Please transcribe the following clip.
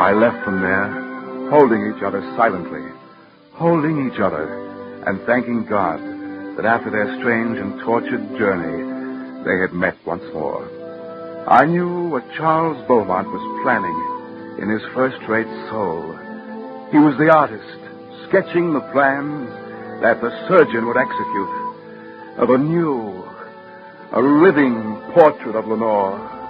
I left them there, holding each other silently, holding each other, and thanking God that after their strange and tortured journey, they had met once more. I knew what Charles Beaumont was planning in his first-rate soul. He was the artist, sketching the plans that the surgeon would execute of a new, a living portrait of Lenore.